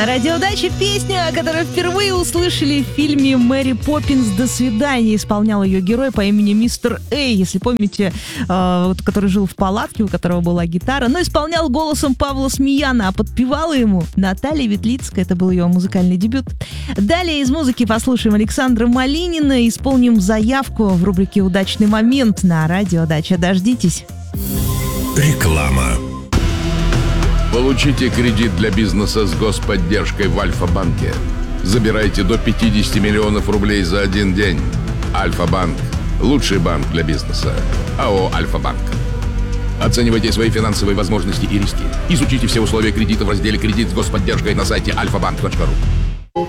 Радиодача — песня, которую впервые услышали в фильме «Мэри Поппинс. До свидания». Исполнял ее герой по имени Мистер Эй, если помните, который жил в палатке, у которого была гитара, но исполнял голосом Павла Смеяна, а подпевала ему Наталья Ветлицкая. Это был ее музыкальный дебют. Далее из музыки послушаем Александра Малинина, исполним заявку в рубрике «Удачный момент» на радиодача. Дождитесь. Реклама. Получите кредит для бизнеса с господдержкой в Альфа-банке. Забирайте до 50 миллионов рублей за один день. Альфа-банк – лучший банк для бизнеса. АО «Альфа-банк». Оценивайте свои финансовые возможности и риски. Изучите все условия кредита в разделе «Кредит с господдержкой» на сайте alfabank.ru.